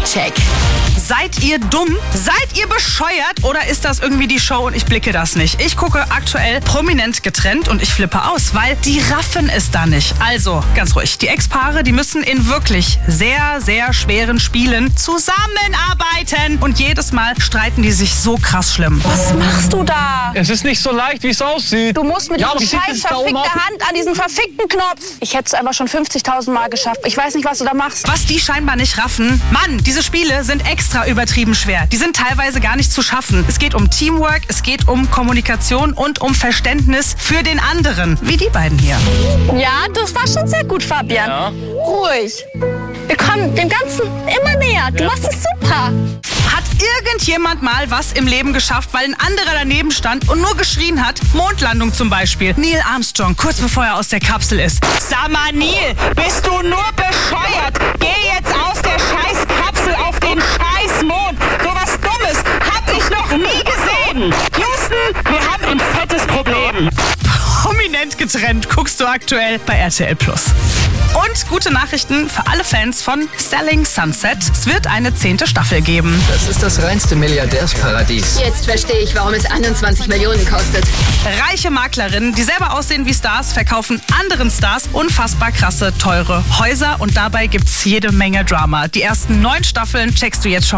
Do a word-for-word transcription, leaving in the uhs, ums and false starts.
Check. Seid ihr dumm? Seid ihr bescheuert? Oder ist das irgendwie die Show und ich blicke das nicht? Ich gucke aktuell Prominent getrennt und ich flippe aus, weil die raffen es da nicht. Also, ganz ruhig. Die Ex-Paare, die müssen in wirklich sehr, sehr schweren Spielen zusammenarbeiten. Und jedes Mal streiten die sich so krass schlimm. Was machst du da? Es ist nicht so leicht, wie es aussieht. Du musst mit Ja, diesem aber scheiß sieht es da oben verfickte aus? Hand an diesen verfickten Knopf. Ich hätte es aber schon fünfzigtausend Mal geschafft. Ich weiß nicht, was du da machst. Was die scheinbar nicht raffen, Mann, diese Spiele sind extra übertrieben schwer. Die sind teilweise gar nicht zu schaffen. Es geht um Teamwork, es geht um Kommunikation und um Verständnis für den anderen. Wie die beiden hier. Ja, das war schon sehr gut, Fabian. Ja. Ruhig. Wir kommen dem Ganzen immer näher. Du machst es super. Hat irgendjemand mal was im Leben geschafft, weil ein anderer daneben stand und nur geschrien hat? Mondlandung zum Beispiel. Neil Armstrong, kurz bevor er aus der Kapsel ist. Sag mal, Neil, bist du nur bescheuert? Geh jetzt aus der scheiß Kapsel auf den scheiß Mond. So was Dummes hab ich noch nie gesehen. Houston, wir haben ein fettes Problem. Prominent getrennt guckst du aktuell bei R T L Plus. Und gute Nachrichten für alle Fans von Selling Sunset. Es wird eine zehnte Staffel geben. Das ist das reinste Milliardärsparadies. Jetzt verstehe ich, warum es einundzwanzig Millionen kostet. Reiche Maklerinnen, die selber aussehen wie Stars, verkaufen anderen Stars unfassbar krasse, teure Häuser. Und dabei gibt's jede Menge Drama. Die ersten neun Staffeln checkst du jetzt schon